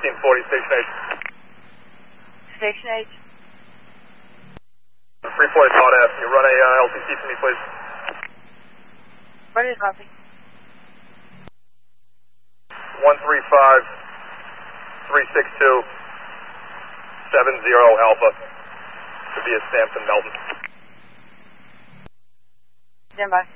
1340, station H. Station H. Freeport Todd Ave. Can you run a LTC for me, please? Ready to copy. 135362 70 Alpha. Should be a Sampson Melton. Stand by.